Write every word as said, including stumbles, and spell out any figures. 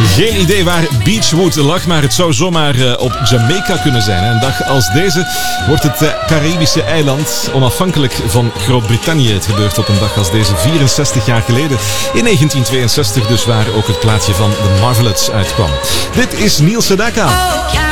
Geen idee waar Beachwood lag, maar het zou zomaar uh, op Jamaica kunnen zijn. Een dag als deze wordt het uh, Caribische eiland onafhankelijk van Groot-Brittannië. Het gebeurt op een dag als deze vierenzestig jaar geleden. In negentien tweeënzestig dus, waar ook het plaatje van The Marvelettes uitkwam. Dit is Neil Sedaka.